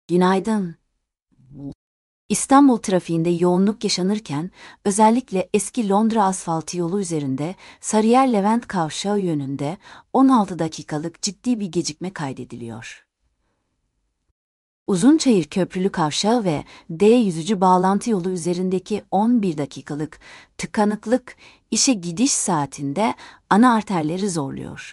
Günaydın. İstanbul trafiğinde yoğunluk yaşanırken, özellikle eski Londra asfaltı yolu üzerinde Sarıyer-Levent kavşağı yönünde 16 dakikalık ciddi bir gecikme kaydediliyor. Uzunçayır Köprülü Kavşağı ve D yüzücü bağlantı yolu üzerindeki 11 dakikalık tıkanıklık işe gidiş saatinde ana arterleri zorluyor.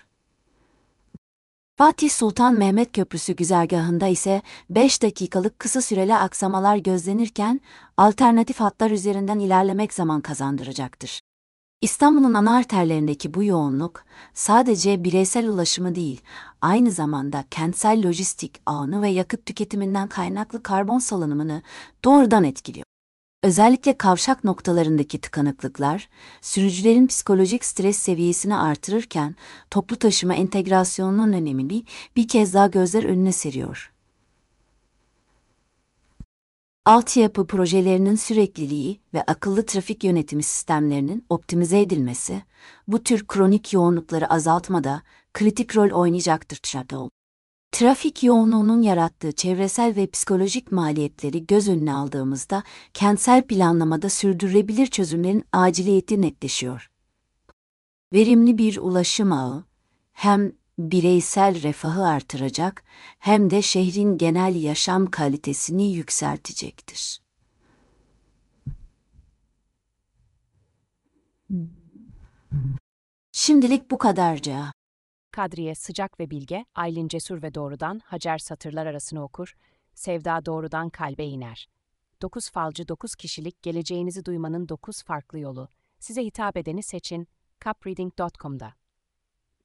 Fatih Sultan Mehmet Köprüsü güzergahında ise 5 dakikalık kısa süreli aksamalar gözlenirken alternatif hatlar üzerinden ilerlemek zaman kazandıracaktır. İstanbul'un ana arterlerindeki bu yoğunluk sadece bireysel ulaşımı değil, aynı zamanda kentsel lojistik ağını ve yakıt tüketiminden kaynaklı karbon salınımını doğrudan etkiliyor. Özellikle kavşak noktalarındaki tıkanıklıklar, sürücülerin psikolojik stres seviyesini artırırken toplu taşıma entegrasyonunun önemini bir kez daha gözler önüne seriyor. Altyapı projelerinin sürekliliği ve akıllı trafik yönetimi sistemlerinin optimize edilmesi, bu tür kronik yoğunlukları azaltmada kritik rol oynayacaktır. Trafik yoğunluğunun yarattığı çevresel ve psikolojik maliyetleri göz önüne aldığımızda kentsel planlamada sürdürülebilir çözümlerin aciliyeti netleşiyor. Verimli bir ulaşım ağı hem bireysel refahı artıracak hem de şehrin genel yaşam kalitesini yükseltecektir. Şimdilik bu kadarca. Kadriye sıcak ve bilge, Aylin cesur ve doğrudan, Hacer satırlar arasını okur, Sevda doğrudan kalbe iner. 9 falcı 9 kişilik geleceğinizi duymanın 9 farklı yolu. Size hitap edeni seçin, capreading.com'da.